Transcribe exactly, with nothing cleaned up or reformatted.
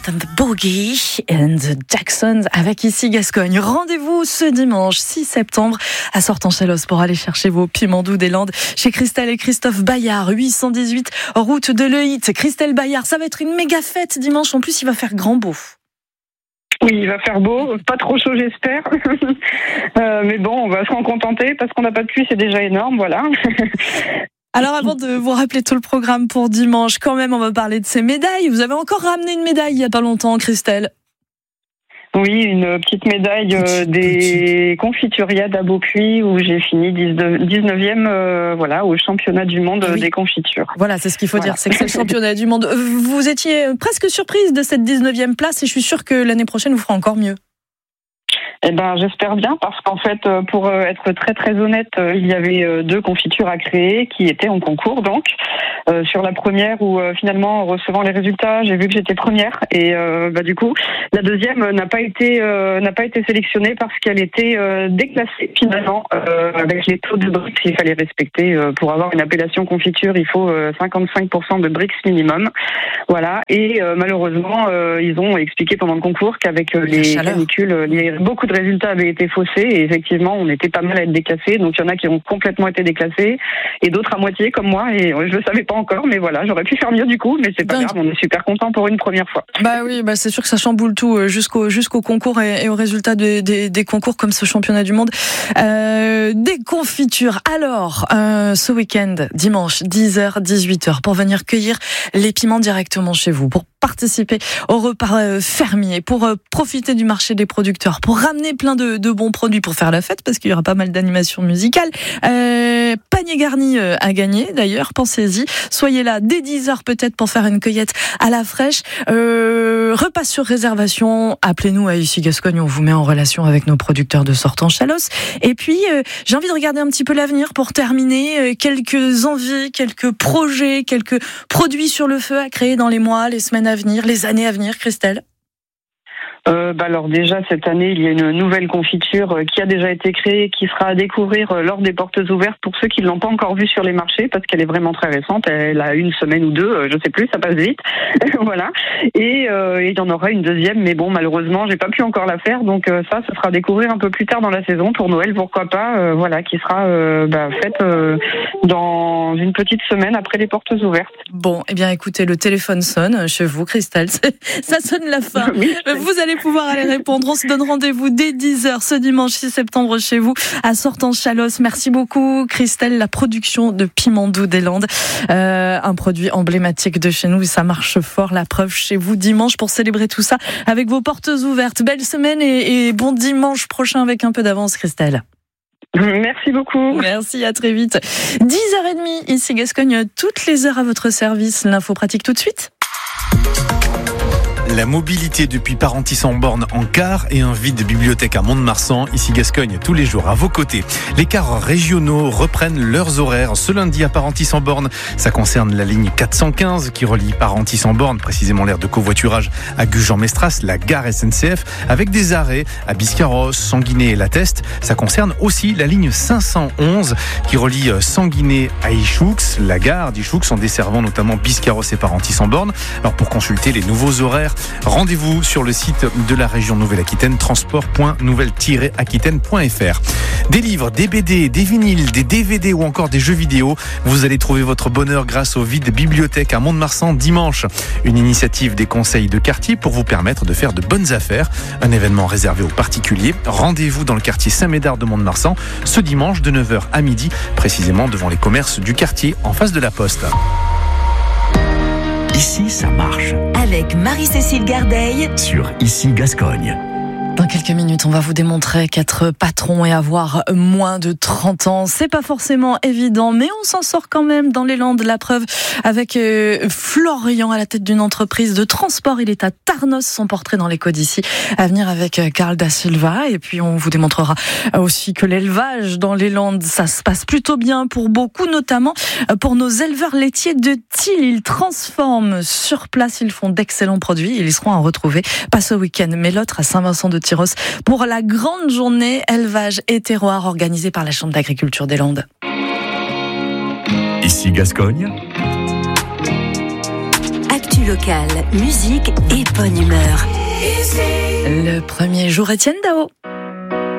and the Boogie and the Jacksons avec Ici Gascogne. Rendez-vous ce dimanche six septembre à Sortanchalos pour aller chercher vos piments doux des Landes chez Christelle et Christophe Bayard, huit cent dix-huit route de Lehit. Christelle Bayard, ça va être une méga fête dimanche. En plus, il va faire grand beau. Oui, il va faire beau, pas trop chaud j'espère, euh, mais bon, on va s'en contenter parce qu'on n'a pas de pluie, c'est déjà énorme, voilà. Alors avant de vous rappeler tout le programme pour dimanche, quand même on va parler de ces médailles. Vous avez encore ramené une médaille il n'y a pas longtemps, Christelle. Oui, une petite médaille euh, des confituriades à Beaupuy où j'ai fini dix-neuvième euh, voilà, au championnat du monde oui. des confitures. Voilà, c'est ce qu'il faut voilà. dire, c'est que c'est le championnat du monde. Vous étiez presque surprise de cette dix-neuvième place et je suis sûre que l'année prochaine vous ferez encore mieux. Eh ben, j'espère bien parce qu'en fait, pour être très très honnête, il y avait deux confitures à créer qui étaient en concours. Donc, euh, sur la première où euh, finalement, en recevant les résultats, j'ai vu que j'étais première et euh, bah du coup, la deuxième n'a pas été euh, n'a pas été sélectionnée parce qu'elle était euh, déclassée finalement euh, avec les taux de Brix qu'il fallait respecter euh, pour avoir une appellation confiture. Il faut euh, cinquante-cinq pour cent de Brix minimum. Voilà. Et euh, malheureusement, euh, ils ont expliqué pendant le concours qu'avec euh, les canicules, il y a beaucoup de résultats avaient été faussés et effectivement on était pas mal à être déclassés, donc il y en a qui ont complètement été déclassés et d'autres à moitié comme moi et je le savais pas encore, mais voilà, j'aurais pu faire mieux du coup, mais c'est pas Dingue. grave, on est super content pour une première fois. Bah oui, bah c'est sûr que ça chamboule tout jusqu'au jusqu'au concours et, et au résultat des, des, des concours comme ce championnat du monde euh, des confitures. Alors euh, ce week-end dimanche dix heures dix-huit heures pour venir cueillir les piments directement chez vous, pour participer au repas fermier, pour profiter du marché des producteurs, pour ramener plein de, de bons produits pour faire la fête, parce qu'il y aura pas mal d'animations musicales. Euh, panier garni à gagner, d'ailleurs, pensez-y. Soyez là dès dix heures peut-être pour faire une cueillette à la fraîche. Euh, repas sur réservation, appelez-nous à Ici Gascogne, on vous met en relation avec nos producteurs de Sortanchalos. Et puis, euh, j'ai envie de regarder un petit peu l'avenir pour terminer. Euh, quelques envies, quelques projets, quelques produits sur le feu à créer dans les mois, les semaines à venir, les années à venir, Christelle. Euh, bah alors déjà cette année il y a une nouvelle confiture qui a déjà été créée, qui sera à découvrir lors des portes ouvertes pour ceux qui ne l'ont pas encore vue sur les marchés parce qu'elle est vraiment très récente, elle a une semaine ou deux, je sais plus, ça passe vite. Voilà. Et euh, il y en aura une deuxième, mais bon malheureusement j'ai pas pu encore la faire, donc euh, ça, ça sera à découvrir un peu plus tard dans la saison pour Noël, pourquoi pas, euh, voilà, qui sera euh, bah, faite euh, dans une petite semaine après les portes ouvertes. Bon, eh bien écoutez, le téléphone sonne chez vous, Christelle, ça sonne la fin. Oui, vous allez pouvoir aller répondre. On se donne rendez-vous dès dix heures ce dimanche six septembre chez vous à Sortanchalos. Merci beaucoup Christelle, la production de piments doux des Landes, euh, un produit emblématique de chez nous et ça marche fort, la preuve chez vous dimanche pour célébrer tout ça avec vos portes ouvertes. Belle semaine et, et bon dimanche prochain avec un peu d'avance, Christelle. Merci beaucoup. Merci, à très vite. dix heures trente, Ici Gascogne, toutes les heures à votre service. L'info pratique tout de suite. La mobilité depuis Parentis-en-Born en car et un vide bibliothèque à Mont-de-Marsan. Ici Gascogne, tous les jours à vos côtés. Les cars régionaux reprennent leurs horaires ce lundi à Parentis-en-Born. Ça concerne la ligne quatre cent quinze qui relie Parentis-en-Born, précisément l'aire de covoiturage à Gujan-Mestras, la gare S N C F, avec des arrêts à Biscarrosse, Sanguinet et La Teste. Ça concerne aussi la ligne cinq cent onze qui relie Sanguinet à Ichoux, la gare d'Ichoux, en desservant notamment Biscarrosse et Parentis-en-Born. Alors pour consulter les nouveaux horaires, rendez-vous sur le site de la région Nouvelle-Aquitaine, transport point nouvelle tiret aquitaine point f r. Des livres, des B D, des vinyles, des D V D ou encore des jeux vidéo. Vous allez trouver votre bonheur grâce au Vide Bibliothèque à Mont-de-Marsan dimanche. Une initiative des conseils de quartier pour vous permettre de faire de bonnes affaires. Un événement réservé aux particuliers. Rendez-vous dans le quartier Saint-Médard de Mont-de-Marsan ce dimanche de neuf heures à midi, précisément devant les commerces du quartier en face de la Poste. Ici, ça marche. Avec Marie-Cécile Gardeil sur Ici Gascogne. Dans quelques minutes, on va vous démontrer qu'être patron et avoir moins de trente ans, c'est pas forcément évident, mais on s'en sort quand même dans les Landes. La preuve avec euh, Florian à la tête d'une entreprise de transport. Il est à Tarnos, son portrait dans l'écho d'ici. À venir avec euh, Carl da Silva. Et puis on vous démontrera aussi que l'élevage dans les Landes, ça se passe plutôt bien pour beaucoup, notamment pour nos éleveurs laitiers de Tille. Ils transforment sur place, ils font d'excellents produits. Ils y seront à retrouver, pas ce week-end, mais l'autre à Saint-Vincent de Tyros pour la grande journée élevage et terroir organisée par la Chambre d'agriculture des Landes. Ici Gascogne. Actu Actu locale, musique et bonne humeur. Le premier jour, Étienne Dao.